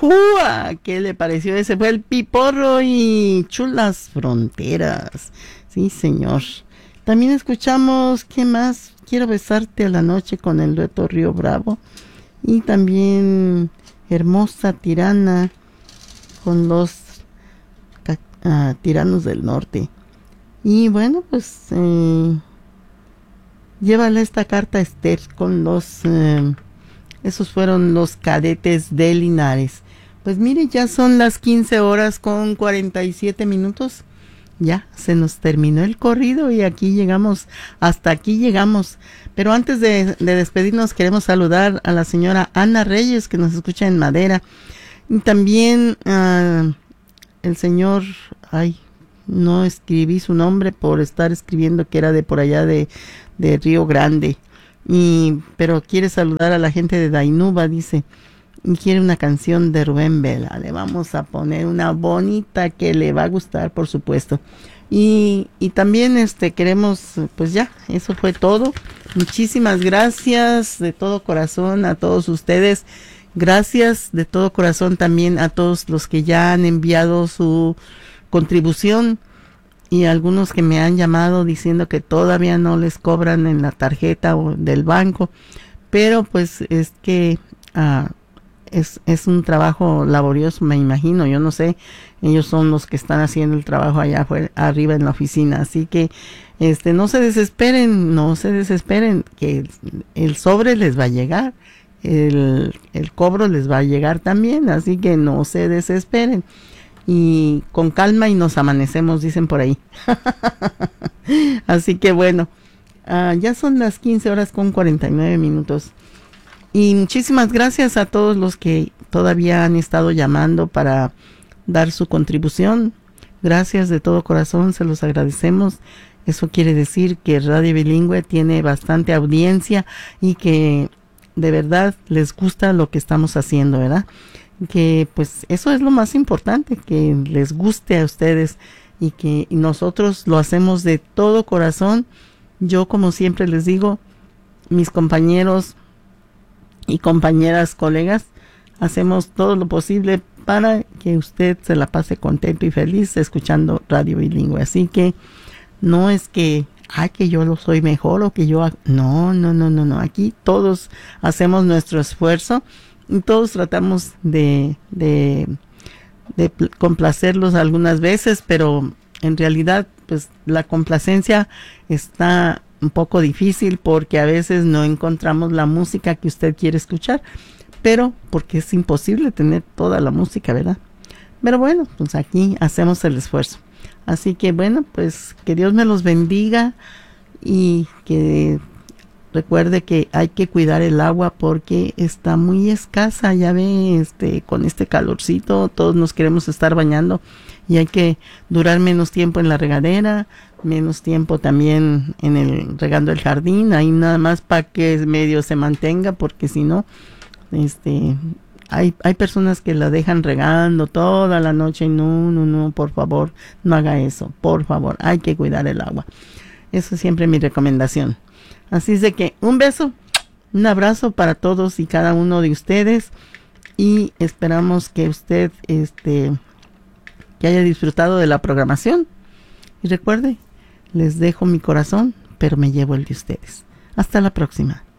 ¡Jua! ¿Qué le pareció? Ese fue el Piporro y Chulas Fronteras. Sí, señor. También escuchamos, ¿qué más? Quiero besarte a la noche con el dueto Río Bravo. Y también Hermosa Tirana con los Tiranos del Norte. Y bueno, pues llévale esta carta a Esther con los... esos fueron los Cadetes de Linares. Pues mire, ya son las 15 horas con 47 minutos. Ya se nos terminó el corrido y aquí llegamos, hasta aquí llegamos. Pero antes de despedirnos queremos saludar a la señora Ana Reyes que nos escucha en Madera. Y también el señor, no escribí su nombre por estar escribiendo que era de por allá de Río Grande. Pero quiere saludar a la gente de Dainuba, dice, y quiere una canción de Rubén Vela. Le vamos a poner una bonita que le va a gustar, por supuesto. Y también queremos, pues ya, eso fue todo. Muchísimas gracias de todo corazón a todos ustedes. Gracias de todo corazón también a todos los que ya han enviado su contribución. Y algunos que me han llamado diciendo que todavía no les cobran en la tarjeta o del banco, pero pues es que es un trabajo laborioso, me imagino, yo no sé, ellos son los que están haciendo el trabajo allá afuera, arriba en la oficina, así que no se desesperen, que el sobre les va a llegar, el cobro les va a llegar también, así que no se desesperen. Y con calma y nos amanecemos, dicen por ahí. Así que bueno, ya son las 15 horas con 49 minutos. Y muchísimas gracias a todos los que todavía han estado llamando para dar su contribución. Gracias de todo corazón, se los agradecemos. Eso quiere decir que Radio Bilingüe tiene bastante audiencia y que de verdad les gusta lo que estamos haciendo, ¿verdad? Que pues eso es lo más importante, que les guste a ustedes y que nosotros lo hacemos de todo corazón. Yo, como siempre les digo, mis compañeros y compañeras, colegas, hacemos todo lo posible para que usted se la pase contento y feliz escuchando Radio Bilingüe. Así que no es que que yo lo soy mejor o que yo... No. Aquí todos hacemos nuestro esfuerzo. Y todos tratamos de complacerlos algunas veces, pero en realidad pues la complacencia está un poco difícil porque a veces no encontramos la música que usted quiere escuchar, pero porque es imposible tener toda la música, ¿verdad? Pero bueno, pues aquí hacemos el esfuerzo. Así que bueno, pues que Dios me los bendiga y que... Recuerde que hay que cuidar el agua porque está muy escasa, ya ve, con este calorcito todos nos queremos estar bañando y hay que durar menos tiempo en la regadera, menos tiempo también regando el jardín, ahí nada más para que medio se mantenga, porque si no, hay personas que la dejan regando toda la noche y no, por favor, no haga eso, por favor, hay que cuidar el agua. Eso es siempre mi recomendación. Así es de que un beso, un abrazo para todos y cada uno de ustedes y esperamos que usted que haya disfrutado de la programación. Y recuerde, les dejo mi corazón, pero me llevo el de ustedes. Hasta la próxima.